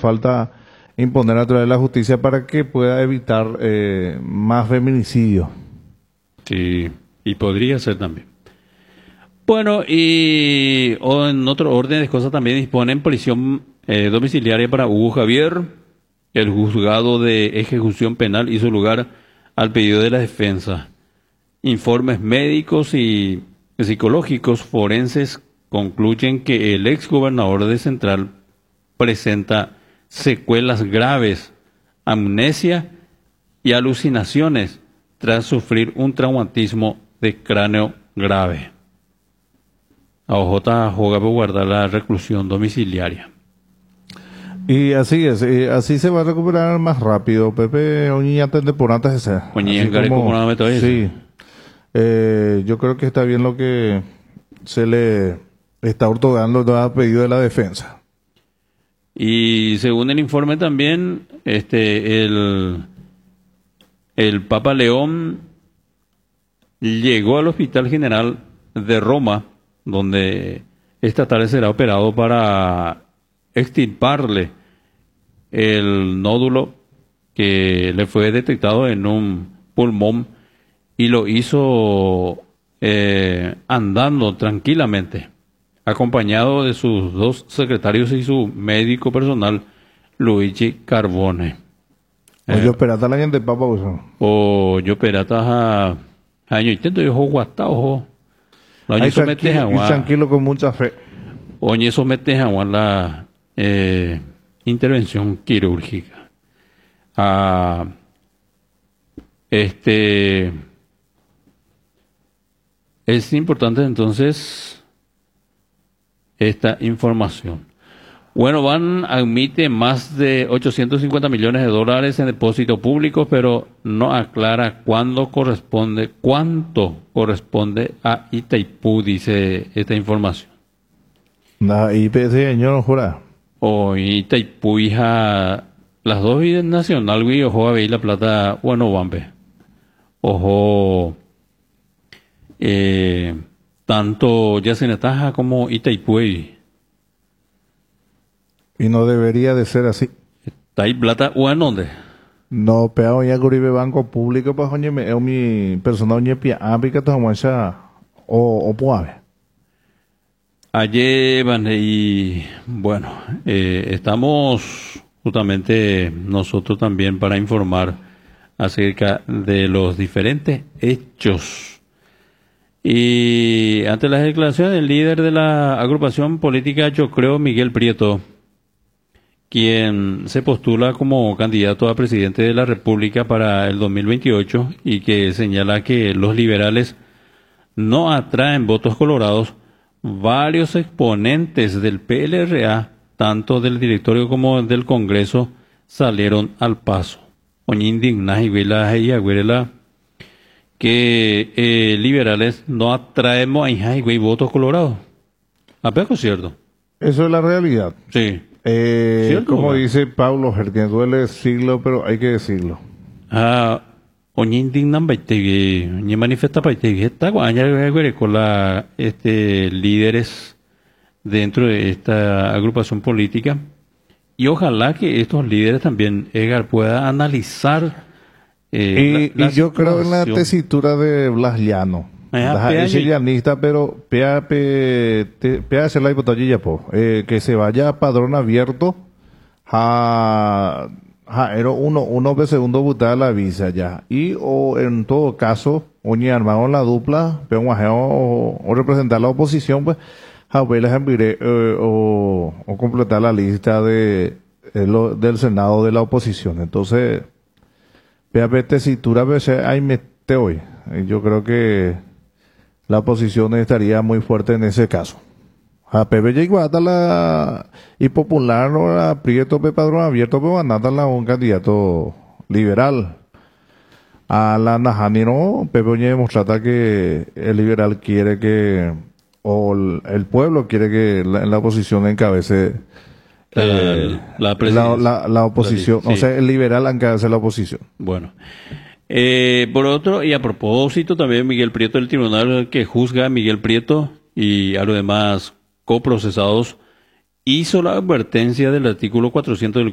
falta imponer a través de la justicia para que pueda evitar más feminicidios. Sí, y podría ser también. Bueno, o en otro orden de cosas también disponen prisión domiciliaria para Hugo Javier. El juzgado de ejecución penal hizo lugar al pedido de la defensa. Informes médicos y psicológicos forenses concluyen que el exgobernador de Central presenta secuelas graves, amnesia y alucinaciones tras sufrir un traumatismo de cráneo grave. A OJ juega por guardar la reclusión domiciliaria. Y así es, así se va a recuperar más rápido. Pepe, Oñi antes de por antes de ser. Sí. Yo creo que está bien lo que se le está otorgando a pedido de la defensa. Y según el informe también, el Papa León llegó al Hospital General de Roma, donde esta tarde será operado para extirparle el nódulo que le fue detectado en un pulmón y lo hizo andando tranquilamente, acompañado de sus dos secretarios y su médico personal, Luigi Carbone. Yo operata la gente papa uso. O yo operata año intento yo guatao. Ahí tranquilo con mucha fe. Oye, somete a la intervención quirúrgica. Es importante entonces esta información. Bueno, admite más de 850 millones de dólares en depósito público, pero no aclara cuánto corresponde a Itaipú, dice esta información. Y señor jura. O Itaipú, hija, las dos vidas nacional, güey, ojo a ver la plata, bueno, Bambe. Ojo, tanto Yacinataja como Itaipú. Y no debería de ser así. ¿Está ahí plata o en dónde? No, pero ya Curibe Banco Público, pues, oye, mi persona, oye, pia, ápica, o puave. Ayer, y bueno, estamos justamente nosotros también para informar acerca de los diferentes hechos. Y ante las declaraciones del líder de la agrupación política, yo creo, Miguel Prieto, quien se postula como candidato a presidente de la República para el 2028 y que señala que los liberales no atraen votos colorados, varios exponentes del PLRA, tanto del directorio como del Congreso, salieron al paso. Que liberales no atraemos a votos colorados. ¿Apeco cierto? Eso es la realidad. Sí. Como dice Pablo, que duele decirlo, pero hay que decirlo. Ni manifiesta con la líderes dentro de esta agrupación política y ojalá que estos líderes también pueda analizar y yo creo en la tesitura de Blas Llano. Es llanista, pero hacer la hipotalla que se vaya a padrón abierto era uno de segundo butar la visa ya. Y o en todo caso, oñe armado la dupla, pero o representar la oposición, pues, o completar la lista del Senado de la oposición. Entonces, tesitura, hay mete hoy. Yo creo que la oposición estaría muy fuerte en ese caso. A PBJ igual la y popular no la Prieto padrón abierto pero nada un candidato liberal. A la Najani no, PBJ demostrata que el liberal quiere que o el pueblo quiere que la oposición encabece la oposición, sí. O sea, el liberal encabece la oposición. Bueno. Por otro, y a propósito también Miguel Prieto, el tribunal que juzga a Miguel Prieto y a los demás coprocesados hizo la advertencia del artículo 400 del